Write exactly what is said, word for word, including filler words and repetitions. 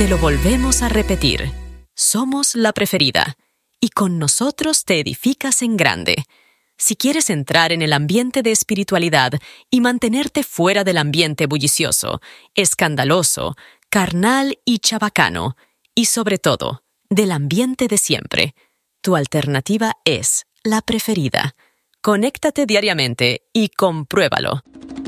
Te lo volvemos a repetir. Somos La Preferida, y con nosotros te edificas en grande. Si quieres entrar en el ambiente de espiritualidad y mantenerte fuera del ambiente bullicioso, escandaloso, carnal y chabacano, y sobre todo, del ambiente de siempre, tu alternativa es La Preferida. Conéctate diariamente y compruébalo.